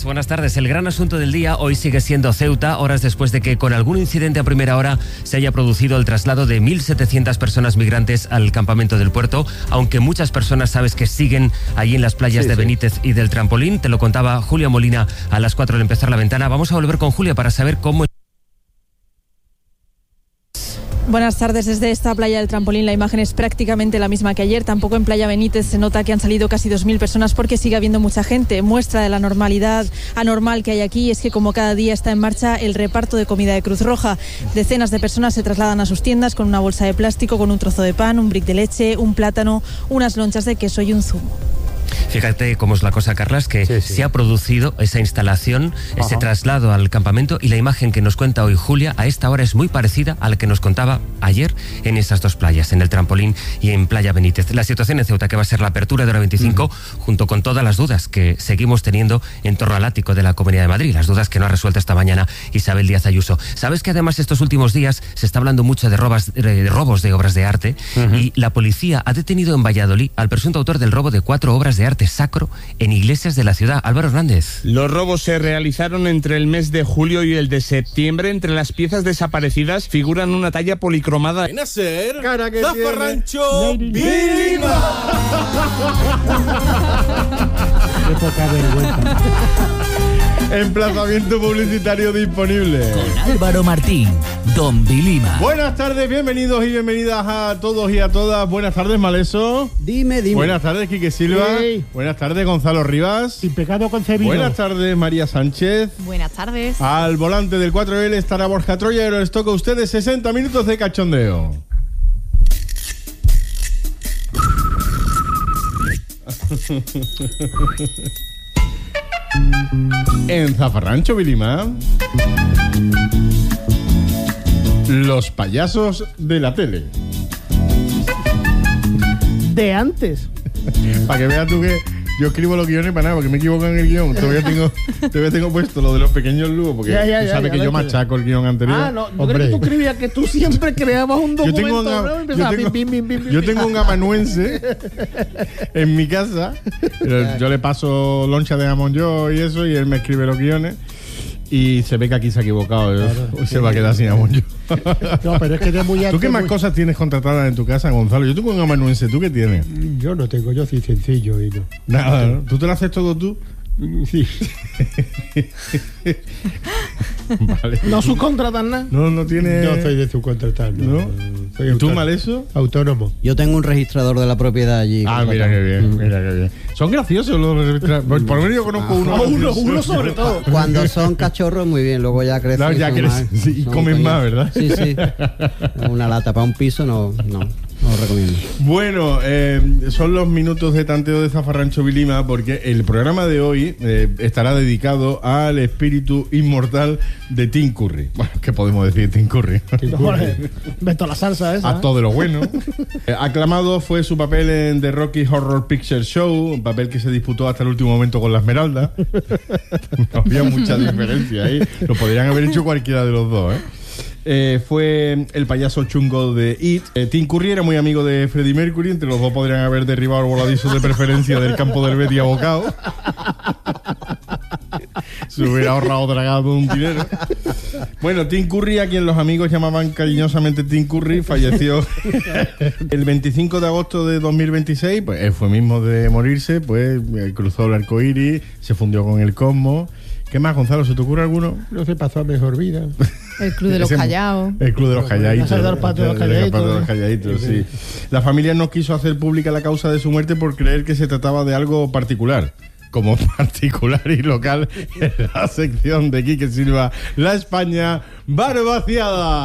buenas tardes. El gran asunto del día hoy sigue siendo Ceuta, horas después de que con algún incidente a primera hora se haya producido el traslado de 1.700 personas migrantes al campamento del puerto, aunque muchas personas sabes que siguen allí en las playas de Benítez y del Trampolín. Te lo contaba Julia Molina a las 4 al empezar la ventana. Vamos a volver con Julia para saber cómo... Buenas tardes. Desde esta playa del Trampolín la imagen es prácticamente la misma que ayer. Tampoco en Playa Benítez se nota que han salido casi 2.000 personas porque sigue habiendo mucha gente. Muestra de la normalidad anormal que hay aquí es que como cada día está en marcha el reparto de comida de Cruz Roja. Decenas de personas se trasladan a sus tiendas con una bolsa de plástico, con un trozo de pan, un brick de leche, un plátano, unas lonchas de queso y un zumo. Fíjate cómo es la cosa, Carlas, que se ha producido esa instalación, ese traslado al campamento, y la imagen que nos cuenta hoy Julia a esta hora es muy parecida a la que nos contaba ayer en esas dos playas, en el Trampolín y en Playa Benítez. La situación en Ceuta, que va a ser la apertura de hora 25, junto con todas las dudas que seguimos teniendo en torno al ático de la Comunidad de Madrid, las dudas que no ha resuelto esta mañana Isabel Díaz Ayuso. Sabes que además estos últimos días se está hablando mucho de robos de obras de arte, y la policía ha detenido en Valladolid al presunto autor del robo de 4 obras de arte sacro en iglesias de la ciudad. Álvaro Hernández. Los robos se realizaron entre el mes de julio y el de septiembre. Entre las piezas desaparecidas figuran una talla policromada. Nacer, cara que Zafarrancho, Vilma. Qué poca vergüenza. Emplazamiento publicitario disponible. Con Álvaro Martín, Don Vilima. Buenas tardes, bienvenidos y bienvenidas a todos y a todas. Buenas tardes, Maleso. Dime. Buenas tardes, Quique Silva. Sí. Buenas tardes, Gonzalo Rivas. Sin pecado concebido. Buenas tardes, María Sánchez. Buenas tardes. Al volante del 4L estará Borja Troya, pero les toca a ustedes 60 minutos de cachondeo. En Zafarrancho, Vilima, los payasos de la tele. De antes. Para que veas tú que yo escribo los guiones para nada, porque me equivoco en el guión. Todavía tengo puesto lo de los pequeños lujos, porque tú sabes que yo machaco el guión anterior. Ah, no, yo creo que tú escribías que tú siempre creabas un documento. Yo tengo un amanuense en mi casa, pero yo le paso loncha de jamón yo y eso, y él me escribe los guiones. Y se ve que aquí se ha equivocado. Claro, se va a quedar sin jamón yo. No, pero es que muy alto. ¿Tú qué más cosas tienes contratadas en tu casa, Gonzalo? Yo tengo un amanuense. ¿Tú qué tienes? Yo no tengo, yo soy sencillo y no. Nada, ¿no? ¿Tú te lo haces todo tú? Sí. Vale. ¿No subcontratas nada? No tiene... No soy de subcontratar, ¿No? Soy ¿Y tú, Maleso? Autónomo. Yo tengo un registrador de la propiedad allí. Ah, mira qué bien, Son graciosos los registradores. Por lo menos yo conozco uno sobre todo. Cuando son cachorros, muy bien. Luego ya crecen. Claro, ya crecen. Sí, y comen más, ¿verdad? Sí. Una lata para un piso no lo recomiendo. Bueno, son los minutos de tanteo de Zafarrancho Vilima, porque el programa de hoy estará dedicado al espíritu inmortal de Tim Curry. Bueno, ¿qué podemos decir de Tim Curry? Meto la salsa esa. A todo lo bueno. Aclamado fue su papel en The Rocky Horror Picture Show, un papel que se disputó hasta el último momento con la Esmeralda. No había mucha diferencia ahí. Lo podrían haber hecho cualquiera de los dos, fue el payaso chungo de It. Tim Curry era muy amigo de Freddie Mercury. Entre los dos podrían haber derribado el voladizo de preferencia del campo del Betty abocado. Se hubiera ahorrado dragado un dinero. Bueno, Tim Curry, a quien los amigos llamaban cariñosamente Tim Curry, falleció el 25 de agosto de 2026. Pues él fue mismo de morirse, pues cruzó el arco iris, se fundió con el cosmos. ¿Qué más, Gonzalo? ¿Se te ocurre alguno? No se pasó a mejor vida. El Club de los Callados. El Club de los Calladitos. El patio de los Calladitos. Sí. La familia no quiso hacer pública la causa de su muerte por creer que se trataba de algo particular. Como particular y local en la sección de Quique Silva, La España Barbaciada.